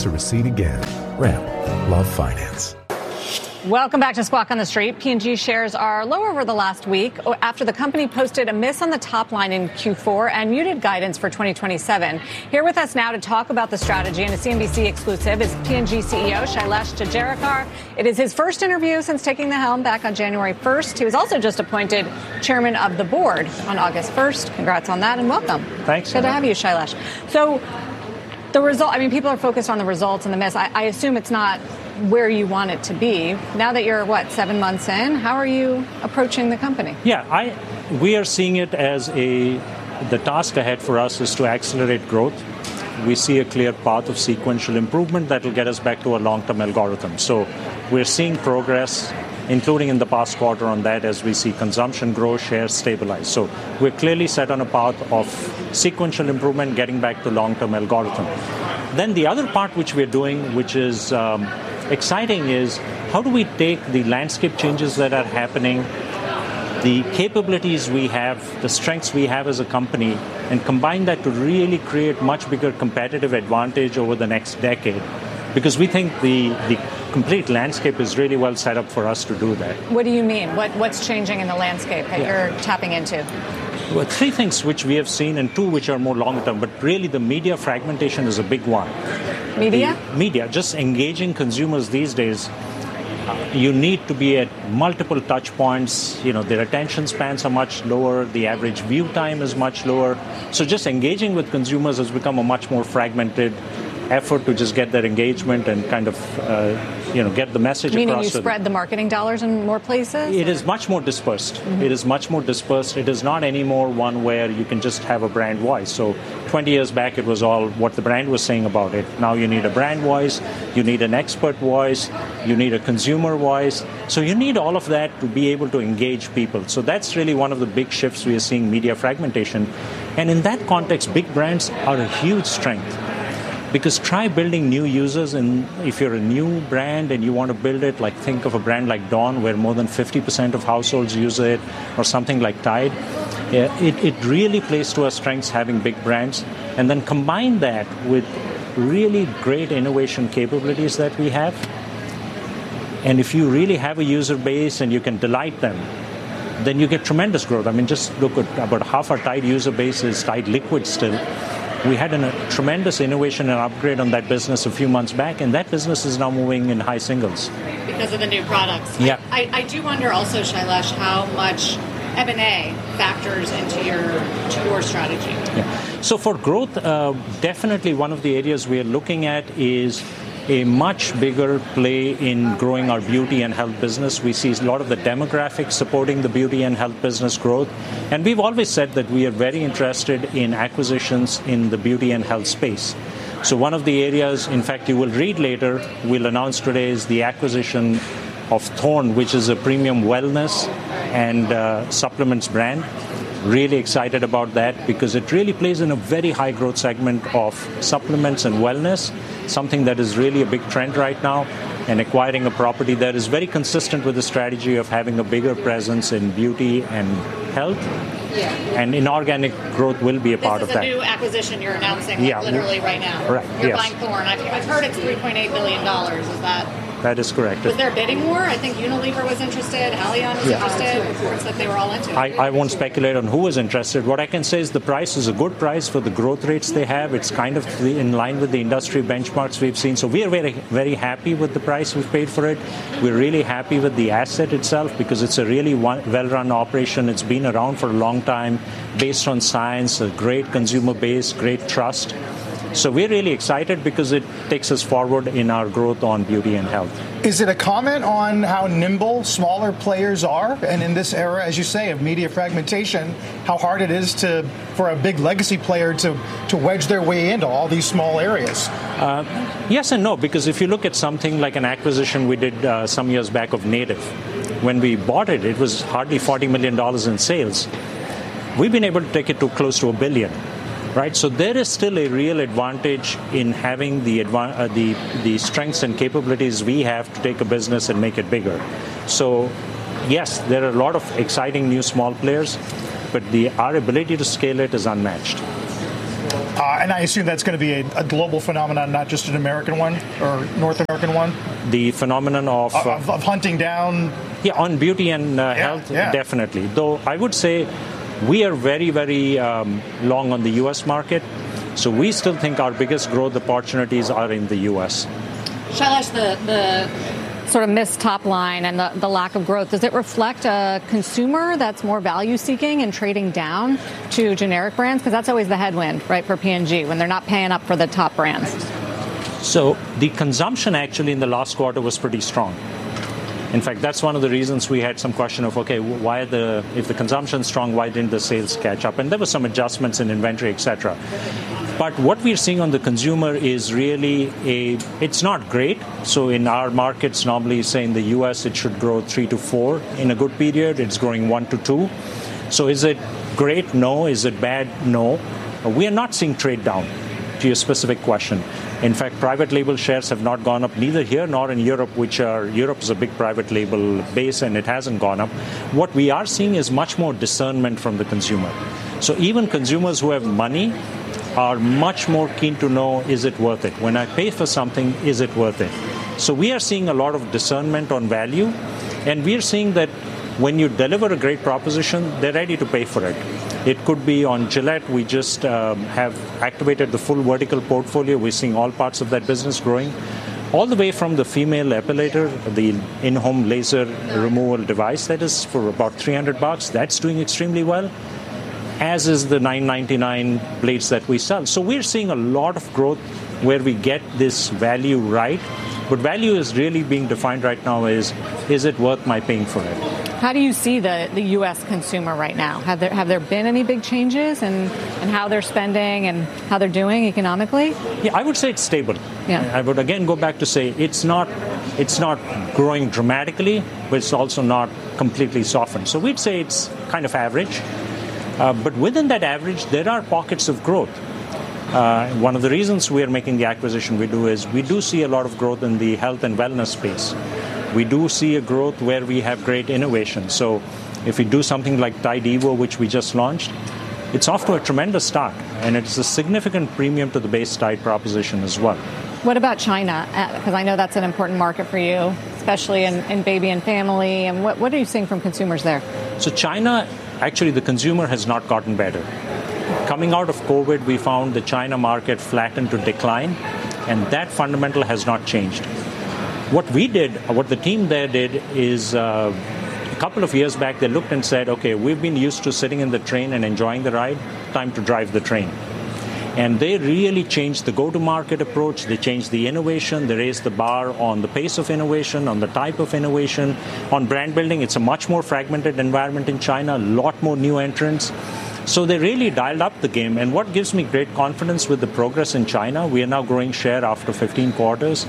to recede again. Ramp. Love Finance. Welcome back to Squawk on the Street. P&G shares are lower over the last week after the company posted a miss on the top line in Q4 and muted guidance for 2027. Here with us now to talk about the strategy and a CNBC exclusive is P&G CEO Shailesh Jejurikar. It is his first interview since taking the helm back on January 1st. He was also just appointed chairman of the board on August 1st. Congrats on that and welcome. Thanks. Good to have you, Shailesh. So the result, I mean, people are focused on the results and the miss. I assume it's not where you want it to be. Now that you're, 7 months in, how are you approaching the company? Yeah, we are seeing it as the task ahead for us is to accelerate growth. We see a clear path of sequential improvement that will get us back to a long-term algorithm. So we're seeing progress, including in the past quarter on that as we see consumption grow, shares stabilize. So we're clearly set on a path of sequential improvement, getting back to long-term algorithm. Then the other part which we're doing, which is exciting, is how do we take the landscape changes that are happening, the capabilities we have, the strengths we have as a company, and combine that to really create much bigger competitive advantage over the next decade. Because we think the complete landscape is really well set up for us to do that. What do you mean? What's changing in the landscape that you're tapping into? Well, three things which we have seen and two which are more long-term, but really the media fragmentation is a big one. Media, just engaging consumers these days. You need to be at multiple touch points. Their attention spans are much lower. The average view time is much lower. So just engaging with consumers has become a much more fragmented effort to just get their engagement and kind of, get the message across. Meaning you spread the marketing dollars in more places? It is much more dispersed. Mm-hmm. It is much more dispersed. It is not anymore one where you can just have a brand voice. So 20 years back, it was all what the brand was saying about it. Now you need a brand voice, you need an expert voice, you need a consumer voice. So you need all of that to be able to engage people. So that's really one of the big shifts we are seeing, media fragmentation. And in that context, big brands are a huge strength. Because try building new users, and if you're a new brand and you want to build it, like think of a brand like Dawn, where more than 50% of households use it, or something like Tide. It really plays to our strengths having big brands, and then combine that with really great innovation capabilities that we have. And if you really have a user base and you can delight them, then you get tremendous growth. I mean, just look at about half our Tide user base is Tide Liquid still. We had a tremendous innovation and upgrade on that business a few months back, and that business is now moving in high singles. Because of the new products. Yeah. I do wonder also, Shailesh, how much M&A factors into your strategy. Yeah. So for growth, definitely one of the areas we are looking at is a much bigger play in growing our beauty and health business. We see a lot of the demographics supporting the beauty and health business growth. And we've always said that we are very interested in acquisitions in the beauty and health space. So one of the areas, in fact, you will read later, we'll announce today, is the acquisition of Thorne, which is a premium wellness and supplements brand. Really excited about that because it really plays in a very high growth segment of supplements and wellness, something that is really a big trend right now, and acquiring a property that is very consistent with the strategy of having a bigger presence in beauty and health. Yeah. And inorganic growth will be a part of that. This is a new acquisition you're announcing literally right now. Right. You're buying Thorne. I've heard it's $3.8 billion. Is that... That is correct. Was there a bidding war? I think Unilever was interested, Haleon was interested, reports that they were all into it. I won't speculate on who was interested. What I can say is the price is a good price for the growth rates they have. It's kind of in line with the industry benchmarks we've seen. So we are very, very happy with the price we've paid for it. We're really happy with the asset itself because it's a really well-run operation. It's been around for a long time, based on science, a great consumer base, great trust. So we're really excited because it takes us forward in our growth on beauty and health. Is it a comment on how nimble smaller players are? And in this era, as you say, of media fragmentation, how hard it is for a big legacy player to wedge their way into all these small areas? Yes and no, because if you look at something like an acquisition we did some years back of Native, when we bought it, it was hardly $40 million in sales. We've been able to take it to close to $1 billion. Right, so there is still a real advantage in having the strengths and capabilities we have to take a business and make it bigger. So, yes, there are a lot of exciting new small players, but our ability to scale it is unmatched. And I assume that's going to be a global phenomenon, not just an American one or North American one. The phenomenon of hunting down. Yeah, on beauty and health, definitely. Though I would say we are very, very long on the U.S. market. So we still think our biggest growth opportunities are in the U.S. Shailesh, the sort of missed top line and the lack of growth, does it reflect a consumer that's more value-seeking and trading down to generic brands? Because that's always the headwind, right, for P&G, when they're not paying up for the top brands. So the consumption actually in the last quarter was pretty strong. In fact, that's one of the reasons we had some question of, okay, if the consumption's strong, why didn't the sales catch up? And there were some adjustments in inventory, etc. But what we're seeing on the consumer is really it's not great. So in our markets, normally, say in the U.S., it should grow 3 to 4 in a good period. It's growing 1 to 2. So is it great? No. Is it bad? No. We are not seeing trade down, to your specific question. In fact, private label shares have not gone up neither here nor in Europe, Europe is a big private label base and it hasn't gone up. What we are seeing is much more discernment from the consumer. So even consumers who have money are much more keen to know, is it worth it? When I pay for something, is it worth it? So we are seeing a lot of discernment on value, and we are seeing that when you deliver a great proposition, they're ready to pay for it. It could be on Gillette. We just have activated the full vertical portfolio. We're seeing all parts of that business growing, all the way from the female epilator, the in-home laser removal device that is for about $300. That's doing extremely well, as is the $9.99 blades that we sell. So we're seeing a lot of growth where we get this value right. But value is really being defined right now is it worth my paying for it? How do you see the U.S. consumer right now? Have there been any big changes in how they're spending and how they're doing economically? Yeah, I would say it's stable. Yeah. I would again go back to say it's not growing dramatically, but it's also not completely softened. So we'd say it's kind of average. But within that average, there are pockets of growth. One of the reasons we are making the acquisition we do is we do see a lot of growth in the health and wellness space. We do see a growth where we have great innovation. So if we do something like Tide Evo, which we just launched, it's off to a tremendous start. And it's a significant premium to the base Tide proposition as well. What about China? Because I know that's an important market for you, especially in baby and family. And what are you seeing from consumers there? So China, actually the consumer has not gotten better. Coming out of COVID, we found the China market flattened to decline, and that fundamental has not changed. What the team there did is a couple of years back, they looked and said, okay, we've been used to sitting in the train and enjoying the ride, time to drive the train. And they really changed the go-to-market approach. They changed the innovation. They raised the bar on the pace of innovation, on the type of innovation, on brand building. It's a much more fragmented environment in China, a lot more new entrants. So they really dialed up the game. And what gives me great confidence with the progress in China, we are now growing share after 15 quarters,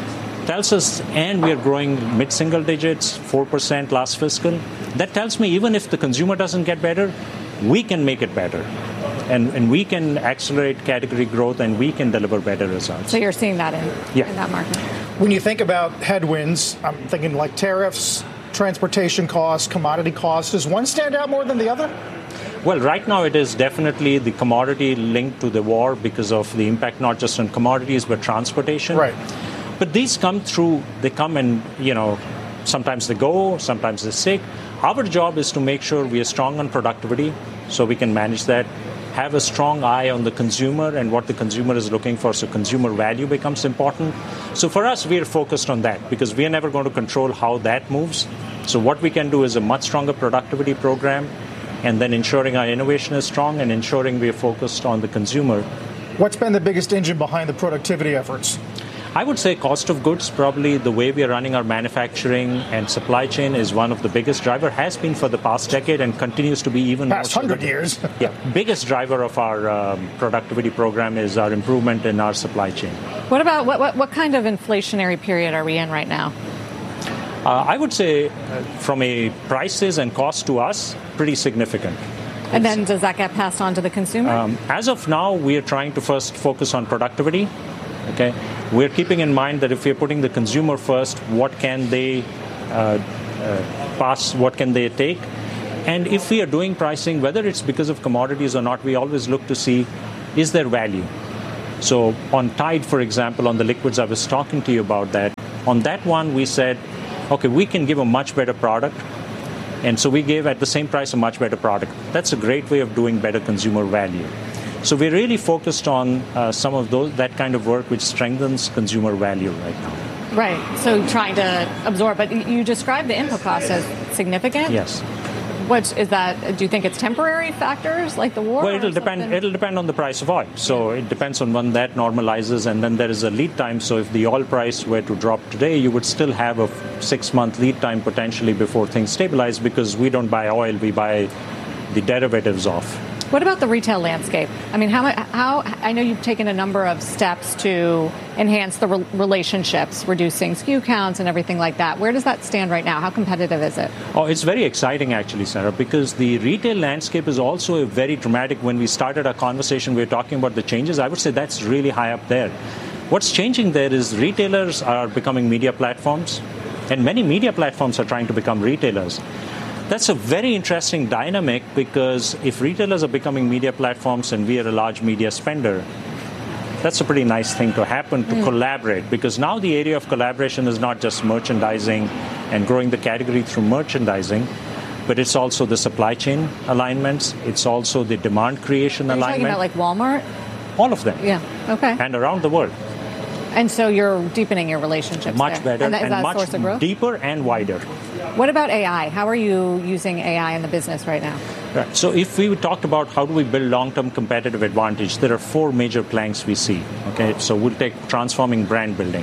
tells us, and we are growing mid-single digits, 4% last fiscal. That tells me even if the consumer doesn't get better, we can make it better. And we can accelerate category growth, and we can deliver better results. So you're seeing that in that market. When you think about headwinds, I'm thinking like tariffs, transportation costs, commodity costs. Does one stand out more than the other? Well, right now it is definitely the commodity linked to the war because of the impact not just on commodities but transportation. Right. But these come and, sometimes they go, sometimes they stick. Our job is to make sure we are strong on productivity so we can manage that, have a strong eye on the consumer and what the consumer is looking for, so consumer value becomes important. So for us, we are focused on that because we are never going to control how that moves. So what we can do is a much stronger productivity program, and then ensuring our innovation is strong and ensuring we are focused on the consumer. What's been the biggest engine behind the productivity efforts? I would say cost of goods, probably the way we are running our manufacturing and supply chain is one of the biggest driver, has been for the past decade and continues to be even past more. 100 years. Yeah, biggest driver of our productivity program is our improvement in our supply chain. What about what kind of inflationary period are we in right now? I would say from a prices and cost to us, pretty significant. And then does that get passed on to the consumer? As of now, we are trying to first focus on productivity. Okay, we're keeping in mind that if we're putting the consumer first, what can they pass, what can they take? And if we are doing pricing, whether it's because of commodities or not, we always look to see, is there value? So on Tide, for example, on the liquids, I was talking to you about that. On that one, we said, okay, we can give a much better product. And so we gave at the same price a much better product. That's a great way of doing better consumer value. So we're really focused on some of that kind of work which strengthens consumer value right now. Right. So trying to absorb. But you described the input cost as significant? Yes. What is that? Do you think it's temporary factors like the war? Well, it'll depend. It'll depend on the price of oil. So it depends on when that normalizes, and then there is a lead time. So if the oil price were to drop today, you would still have a 6-month lead time potentially before things stabilize, because we don't buy oil, we buy the derivatives of. What about the retail landscape? I mean, how I know you've taken a number of steps to enhance the relationships, reducing SKU counts and everything like that. Where does that stand right now? How competitive is it? Oh, it's very exciting, actually, Sarah, because the retail landscape is also very dramatic. When we started our conversation, we were talking about the changes. I would say that's really high up there. What's changing there is retailers are becoming media platforms, and many media platforms are trying to become retailers. That's a very interesting dynamic, because if retailers are becoming media platforms and we are a large media spender, that's a pretty nice thing to happen, to collaborate, because now the area of collaboration is not just merchandising and growing the category through merchandising, but it's also the supply chain alignments. It's also the demand creation alignment. Are you talking about like Walmart? All of them. Yeah. Okay. And around the world. And so you're deepening your relationships much there. better and much source of growth? Deeper and wider. What about AI? How are you using AI in the business right now? Right. So if we talked about how do we build long-term competitive advantage, there are 4 major planks we see. Okay, so we'll take transforming brand building,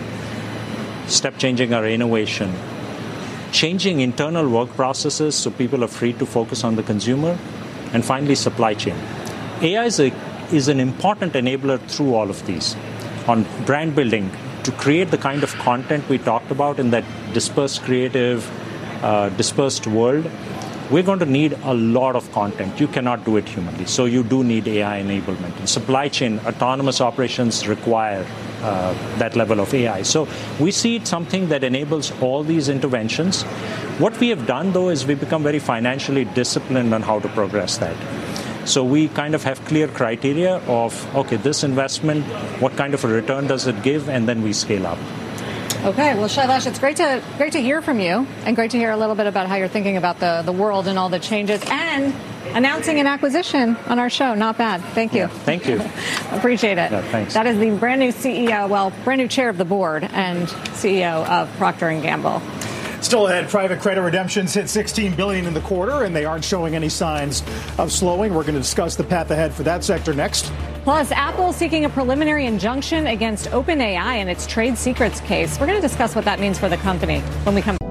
step changing our innovation, changing internal work processes so people are free to focus on the consumer, and finally supply chain. AI is an important enabler through all of these. On brand building, to create the kind of content we talked about in that dispersed creative, dispersed world, we're going to need a lot of content. You cannot do it humanly. So you do need AI enablement. In supply chain, autonomous operations require that level of AI. So we see it something that enables all these interventions. What we have done, though, is we become very financially disciplined on how to progress that. So we kind of have clear criteria of, okay, this investment, what kind of a return does it give, and then we scale up. Okay, well, Shailesh, it's great to hear from you, and great to hear a little bit about how you're thinking about the world and all the changes, and announcing an acquisition on our show. Not bad. Thank you. Yeah, thank you. Appreciate it. Yeah, thanks. That is the brand new CEO, brand new chair of the board and CEO of Procter & Gamble. Still ahead, private credit redemptions hit $16 billion in the quarter, and they aren't showing any signs of slowing. We're going to discuss the path ahead for that sector next. Plus, Apple seeking a preliminary injunction against OpenAI in its trade secrets case. We're going to discuss what that means for the company when we come back.